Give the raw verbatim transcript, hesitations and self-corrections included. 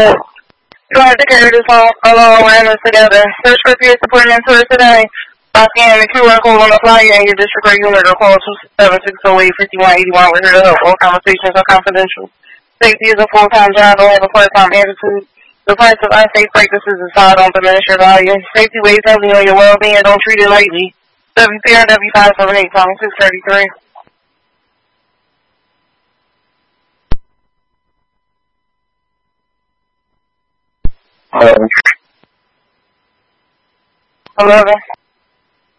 good. You have to carry this home along randoms together. Search for peer support mentors today by scanning the Q R code on the flyer in your district or unit or call two seven six zero eight, five one eight one. We're here to help. All conversations are confidential. Safety is a full-time job. Don't have a part-time attitude. The price of unsafe practices is high. Don't diminish your value. Safety weighs heavily on your well-being. Don't treat it lightly. W P R W five seven eight, pound six thirty-three. eleven.